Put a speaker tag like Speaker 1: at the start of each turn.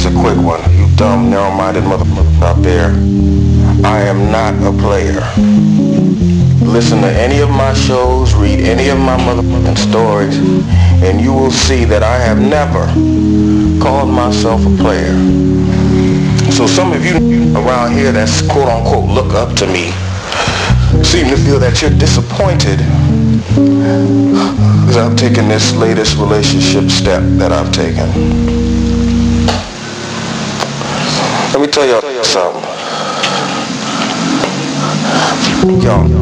Speaker 1: a quick one. You dumb, narrow-minded motherfuckers out there. I am not a player. Listen to any of my shows, read any of my motherfucking stories, and you will see that I have never called myself a player. So some of you around here that's quote-unquote look up to me seem to feel that you're disappointed because I've taken this latest relationship step that I've taken. Let me tell y'all something. Y'all